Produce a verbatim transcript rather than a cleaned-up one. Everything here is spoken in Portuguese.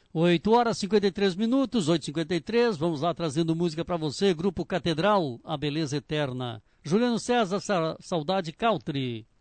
oito horas e cinquenta e três minutos, oito e cinquenta e três, vamos lá trazendo música para você, Grupo Catedral, A Beleza Eterna. Juliano César, Sa- Saudade Country.